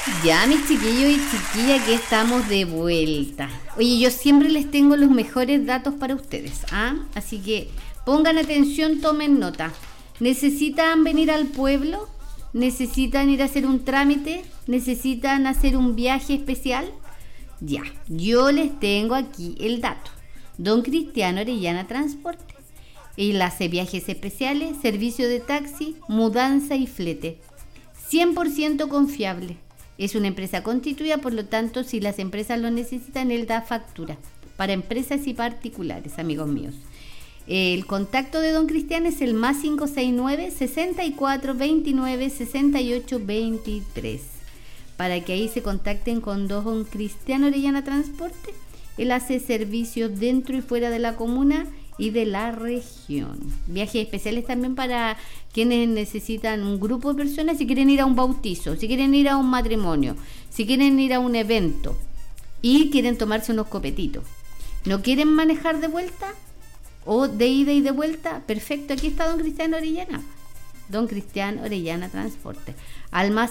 Ya, mis chiquillos y chiquillas, que estamos de vuelta. Oye, yo siempre les tengo los mejores datos para ustedes, ¿ah? Así que pongan atención, tomen nota. ¿Necesitan venir al pueblo? ¿Necesitan ir a hacer un trámite? ¿Necesitan hacer un viaje especial? Ya, yo les tengo aquí el dato. Don Cristiano Orellana Transporte. Él hace viajes especiales, servicio de taxi, mudanza y flete. 100% confiable. Es una empresa constituida, por lo tanto, si las empresas lo necesitan, él da factura para empresas y particulares, amigos míos. El contacto de don Cristian es el más 569-6429-6823. Para que ahí se contacten con don Cristian Orellana Transporte. Él hace servicios dentro y fuera de la comuna y de la región. Viajes especiales también para quienes necesitan un grupo de personas, si quieren ir a un bautizo, si quieren ir a un matrimonio, si quieren ir a un evento y quieren tomarse unos copetitos. ¿No quieren manejar de vuelta o de ida y de vuelta? Perfecto, aquí está don Cristian Orellana. Don Cristian Orellana Transporte. Al más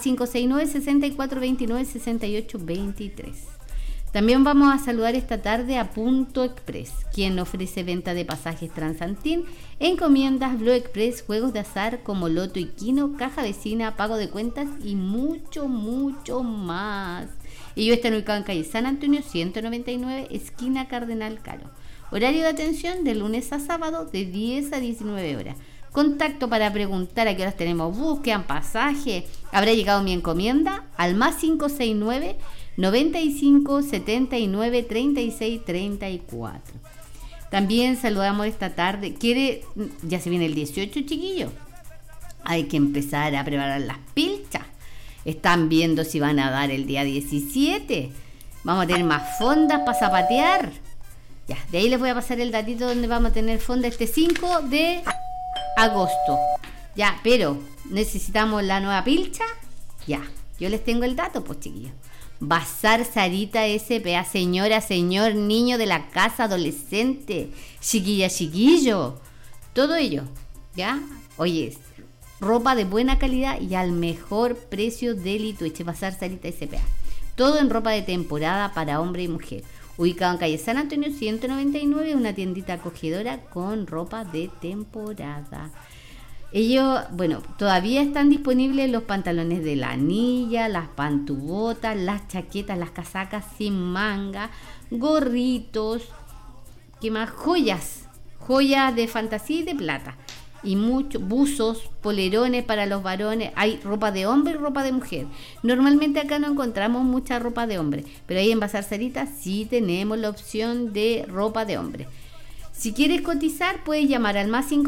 569-6429-6823. También vamos a saludar esta tarde a Punto Express, quien ofrece venta de pasajes Transantín, encomiendas Blue Express, juegos de azar como Loto y Kino, caja vecina, pago de cuentas y mucho, mucho más. Ellos están ubicados en calle San Antonio 199, esquina Cardenal Caro. Horario de atención de lunes a sábado de 10 a 19 horas. Contacto para preguntar a qué horas tenemos bus, quedan pasajes, habrá llegado mi encomienda al más 569 95 79 36 34. También saludamos esta tarde. Ya se viene el 18, chiquillos. Hay que empezar a preparar las pilchas. Están viendo si van a dar el día 17. Vamos a tener más fondas para zapatear. Ya, de ahí les voy a pasar el datito donde vamos a tener fonda este 5 de agosto. Ya, pero necesitamos la nueva pilcha. Ya, yo les tengo el dato, pues, chiquillos. Bazar Sarita S.P.A. Señora, señor, niño de la casa, adolescente, chiquilla, chiquillo, todo ello, ¿ya? Oye, ropa de buena calidad y al mejor precio del Itueche. Bazar Sarita S.P.A. Todo en ropa de temporada para hombre y mujer. Ubicado en calle San Antonio 199, una tiendita acogedora con ropa de temporada. Ellos, bueno, todavía están disponibles los pantalones de lanilla, las pantubotas, las chaquetas, las casacas sin manga, gorritos, ¿qué más? Joyas de fantasía y de plata. Y muchos buzos, polerones para los varones. Hay ropa de hombre y ropa de mujer. Normalmente acá no encontramos mucha ropa de hombre, pero ahí en Bazar Sarita sí tenemos la opción de ropa de hombre. Si quieres cotizar, puedes llamar al más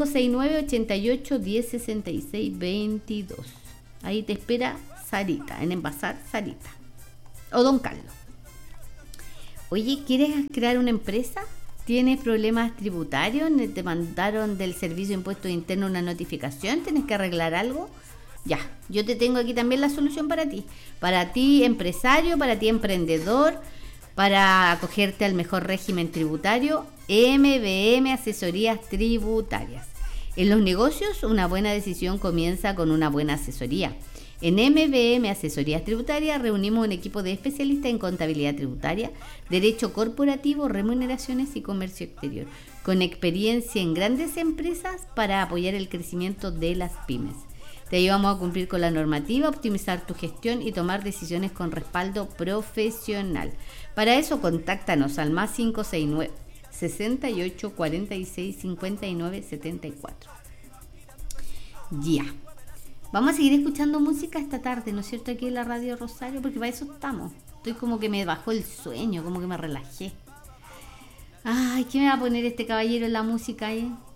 569-88-1066-22. Ahí te espera Sarita, en Bazar Sarita. O don Carlos. Oye, ¿quieres crear una empresa? ¿Tienes problemas tributarios? ¿Te mandaron del Servicio de Impuestos Internos una notificación? ¿Tienes que arreglar algo? Ya, yo te tengo aquí también la solución para ti. Para ti, empresario, para ti, emprendedor, para acogerte al mejor régimen tributario, MBM Asesorías Tributarias. En los negocios, una buena decisión comienza con una buena asesoría. En MBM Asesorías Tributarias reunimos un equipo de especialistas en contabilidad tributaria, derecho corporativo, remuneraciones y comercio exterior, con experiencia en grandes empresas para apoyar el crecimiento de las pymes. Te ayudamos a cumplir con la normativa, optimizar tu gestión y tomar decisiones con respaldo profesional. Para eso, contáctanos al más 569 68 46 59 74. Ya. Vamos a seguir escuchando música esta tarde, ¿no es cierto? Aquí en la Radio Rosario, porque para eso estamos. Estoy como que me bajó el sueño, como que me relajé. Ay, ¿qué me va a poner este caballero en la música ahí?